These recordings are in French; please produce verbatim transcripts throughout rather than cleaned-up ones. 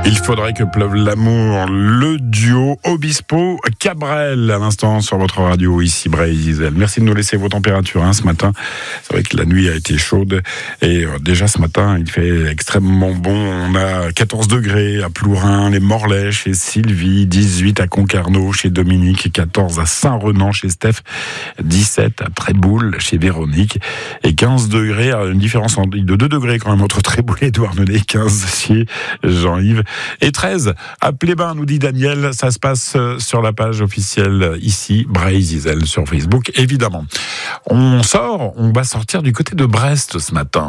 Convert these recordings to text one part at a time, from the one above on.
Il faudrait que pleuve l'amour, le duo Obispo Cabrel à l'instant sur votre radio ici Bray-Zizel. Merci de nous laisser vos températures hein, ce matin. C'est vrai que la nuit a été chaude et euh, déjà ce matin il fait extrêmement bon. On a quatorze degrés à Plourin, les Morlaix chez Sylvie, dix-huit à Concarneau chez Dominique, quatorze à Saint-Renan chez Steph, dix-sept à Tréboul chez Véronique et quinze degrés, une différence de deux degrés quand même entre Tréboul et Douarnenez, quinze chez Jean-Yves. Et treize à Plébin, nous dit Daniel. Ça se passe sur la page officielle ici, Bray-Zizel, sur Facebook, évidemment. On sort, on va sortir du côté de Brest ce matin.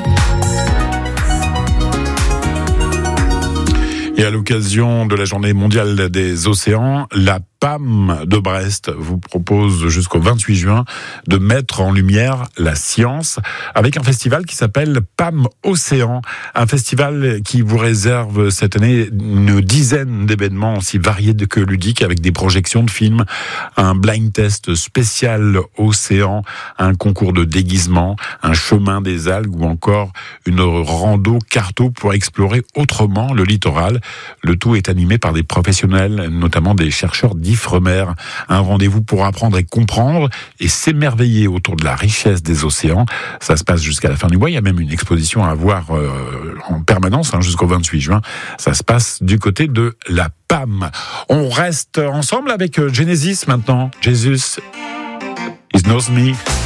Et à l'occasion de la journée mondiale des océans, la P A M de Brest vous propose jusqu'au vingt-huit juin de mettre en lumière la science avec un festival qui s'appelle P A M Océan. Un festival qui vous réserve cette année une dizaine d'événements aussi variés que ludiques avec des projections de films, un blind test spécial océan, un concours de déguisement, un chemin des algues ou encore une rando carto pour explorer autrement le littoral. Le tout est animé par des professionnels, notamment des chercheurs d'Ifremer. Un rendez-vous pour apprendre et comprendre et s'émerveiller autour de la richesse des océans. Ça se passe jusqu'à la fin du mois. Il y a même une exposition à voir euh, en permanence hein, jusqu'au vingt-huit juin. Ça se passe du côté de la P A M. On reste ensemble avec Genesis maintenant. Jesus, He Knows Me.